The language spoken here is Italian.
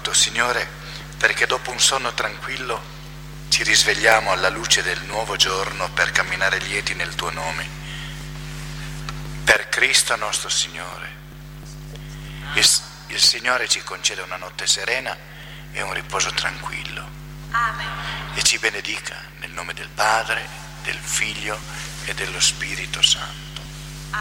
molto, Signore, perché dopo un sonno tranquillo ci risvegliamo alla luce del nuovo giorno per camminare lieti nel Tuo nome. Per Cristo nostro Signore. Il Signore ci concede una notte serena e un riposo tranquillo. Amen. E ci benedica nel nome del Padre, del Figlio e dello Spirito Santo.